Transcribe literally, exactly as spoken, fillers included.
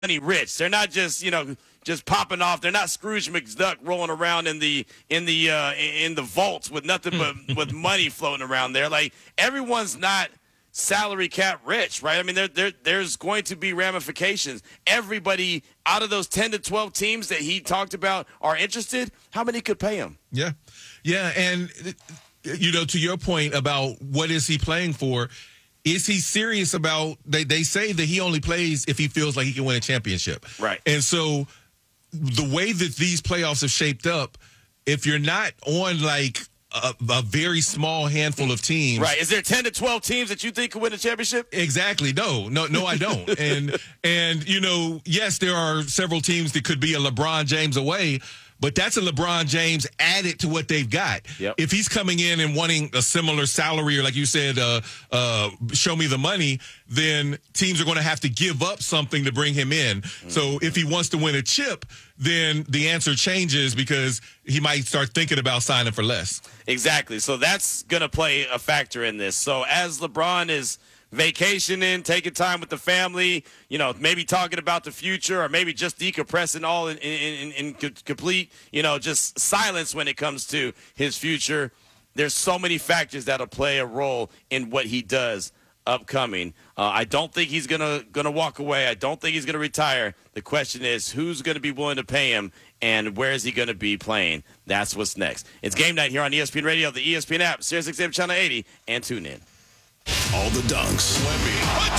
money rich. They're not just, you know, just popping off. They're not Scrooge McDuck rolling around in the in the uh, in the vaults with nothing but with money floating around there. Like, everyone's not salary cap rich, right? I mean, there, there there's going to be ramifications. Everybody out of those ten to twelve teams that he talked about are interested. How many could pay him? Yeah, yeah, and you know, to your point about what is he playing for. Is he serious about, they, they say that he only plays if he feels like he can win a championship. Right. And so the way that these playoffs have shaped up, if you're not on like a, a very small handful of teams. Right. Is there ten to twelve teams that you think could win a championship? Exactly. No, no, no, I don't. and, and, you know, yes, there are several teams that could be a LeBron James away, but that's a LeBron James added to what they've got. Yep. If he's coming in and wanting a similar salary, or like you said, uh, uh, show me the money, then teams are going to have to give up something to bring him in. Mm-hmm. So if he wants to win a chip, then the answer changes because he might start thinking about signing for less. Exactly. So that's going to play a factor in this. So as LeBron is vacationing, taking time with the family, you know, maybe talking about the future, or maybe just decompressing all in, in, in, in complete, you know, just silence when it comes to his future. There's so many factors that'll play a role in what he does upcoming. Uh, I don't think he's gonna gonna walk away. I don't think he's gonna retire. The question is, who's gonna be willing to pay him, and where is he gonna be playing? That's what's next. It's game night here on E S P N Radio, the E S P N app, Sirius X M Channel eighty, and tune in. All the dunks.